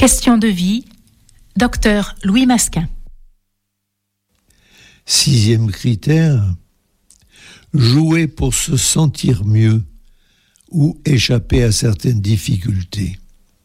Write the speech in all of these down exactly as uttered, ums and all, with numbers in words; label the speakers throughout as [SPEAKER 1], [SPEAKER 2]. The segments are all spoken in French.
[SPEAKER 1] Question de vie, docteur Louis Masquin.
[SPEAKER 2] Sixième critère, jouer pour se sentir mieux ou échapper à certaines difficultés.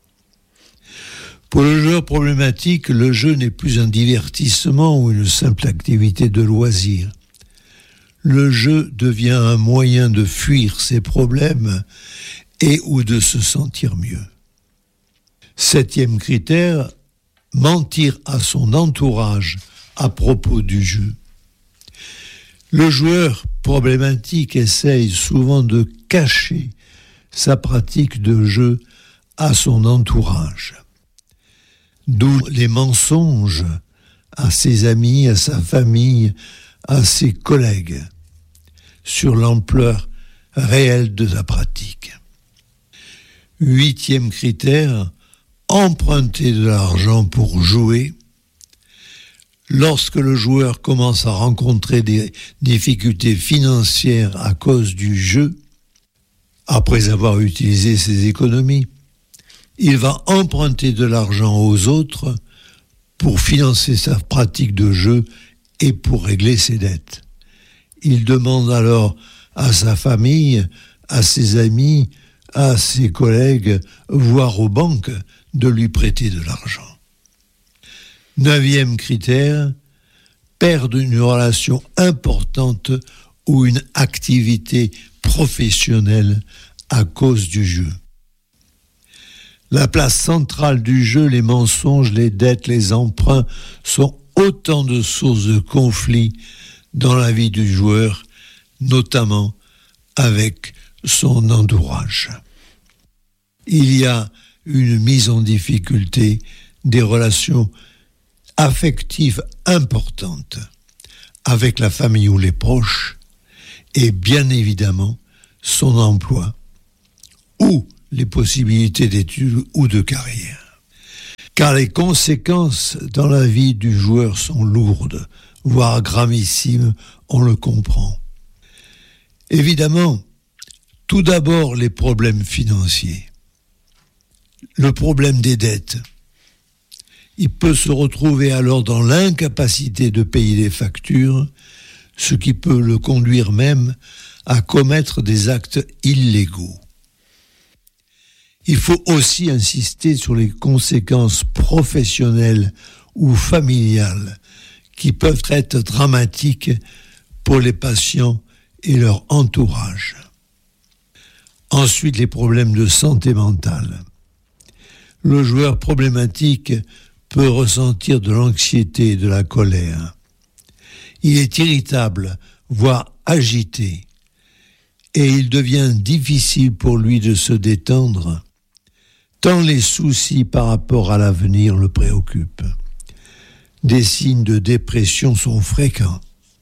[SPEAKER 2] Pour le joueur problématique, le jeu n'est plus un divertissement ou une simple activité de loisir. Le jeu devient un moyen de fuir ses problèmes et ou de se sentir mieux. Septième critère, mentir à son entourage à propos du jeu. Le joueur problématique essaye souvent de cacher sa pratique de jeu à son entourage. D'où les mensonges à ses amis, à sa famille, à ses collègues sur l'ampleur réelle de sa pratique. Huitième critère, emprunter de l'argent pour jouer. Lorsque le joueur commence à rencontrer des difficultés financières à cause du jeu, après avoir utilisé ses économies, il va emprunter de l'argent aux autres pour financer sa pratique de jeu et pour régler ses dettes. Il demande alors à sa famille, à ses amis, à ses collègues, voire aux banques, de lui prêter de l'argent. Neuvième critère, perdre une relation importante ou une activité professionnelle à cause du jeu. La place centrale du jeu, les mensonges, les dettes, les emprunts sont autant de sources de conflits dans la vie du joueur, notamment avec son entourage. Il y a une mise en difficulté des relations affectives importantes avec la famille ou les proches et bien évidemment son emploi ou les possibilités d'études ou de carrière. Car les conséquences dans la vie du joueur sont lourdes, voire gravissimes, on le comprend. Évidemment, tout d'abord les problèmes financiers. Le problème des dettes. Il peut se retrouver alors dans l'incapacité de payer les factures, ce qui peut le conduire même à commettre des actes illégaux. Il faut aussi insister sur les conséquences professionnelles ou familiales qui peuvent être dramatiques pour les patients et leur entourage. Ensuite, les problèmes de santé mentale. Le joueur problématique peut ressentir de l'anxiété et de la colère. Il est irritable, voire agité, et il devient difficile pour lui de se détendre, tant les soucis par rapport à l'avenir le préoccupent. Des signes de dépression sont fréquents,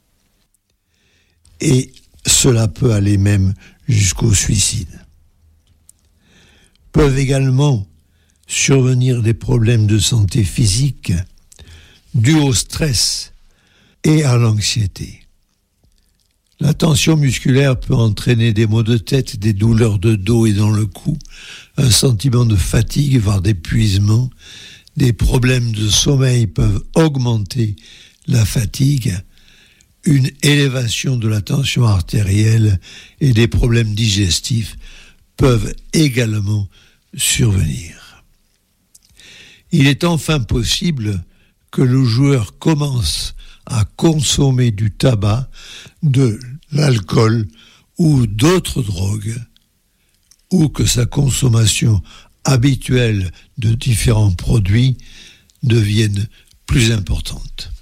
[SPEAKER 2] et cela peut aller même jusqu'au suicide. Peuvent également survenir des problèmes de santé physique dus au stress et à l'anxiété. La tension musculaire peut entraîner des maux de tête, des douleurs de dos et dans le cou, un sentiment de fatigue, voire d'épuisement. Des problèmes de sommeil peuvent augmenter la fatigue, une élévation de la tension artérielle et des problèmes digestifs peuvent également survenir. Il est enfin possible que le joueur commence à consommer du tabac, de l'alcool ou d'autres drogues, ou que sa consommation habituelle de différents produits devienne plus importante.